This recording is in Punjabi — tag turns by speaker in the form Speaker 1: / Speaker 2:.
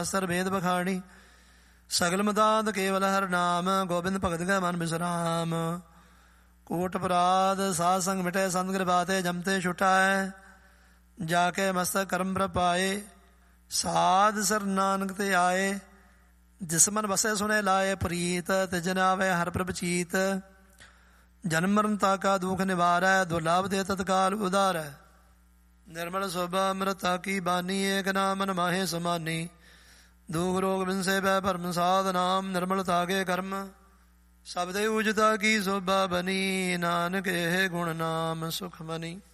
Speaker 1: ਸਰ ਭੇਦ ਬਖਾਣੀ। ਸਗਲ ਮਦਾਦ ਕੇਵਲ ਹਰ ਨਾਮ, ਗੋਬਿੰਦ ਭਗਤ ਗੈ ਮਨ ਬਿਸਰਾਮ। ਕੋਟ ਅਪਰਾਧ ਸਾਧ ਸੰਗ ਮਿਟੇ, ਸੰਤ ਕਿਰਪਾ ਤੇ ਜਮਤੇ ਛੁਟਾਏ। ਜਾ ਕੇ ਮਸਤਕ ਕਰਮ ਪ੍ਰਪਾਏ, ਸਾਧ ਸਰ ਨਾਨਕ ਤੇ ਆਏ। ਜਿਸ ਮਨ ਵਸੇ ਸੁਣੇ ਲਾਏ ਪ੍ਰੀਤ, ਤਿਜ ਨ ਆਵੇ ਹਰ ਪ੍ਰਭ ਚੀਤ। ਜਨਮ ਮਰਨ ਤਾਕਾ ਦੁਖ ਨਿਵਾਰੈ, ਦੁਰਲਭ ਦੇ ਤਤਕਾਲ ਉਦਾਰੈ। ਨਿਰਮਲ ਸੋਭਾ ਅੰਮ੍ਰਿਤਾ ਕੀ ਬਾਨੀ, ਏਕ ਨਾਮ ਮਨ ਮਾਹੇ ਸਮਾਨੀ। ਦੁਖ ਰੋਗ ਬਿਨਸੇ ਬੈ ਭਰਮ ਸਾਧ ਨਾਮ, ਨਿਰਮਲ ਤਾਗੇ ਕਰਮ ਸਬਦੇ ਉਜਤਾ ਕੀ ਸੋਭਾ ਬਨੀ। ਨਾਨਕ ਇਹ ਗੁਣ ਨਾਮ ਸੁਖ ਮਨੀ।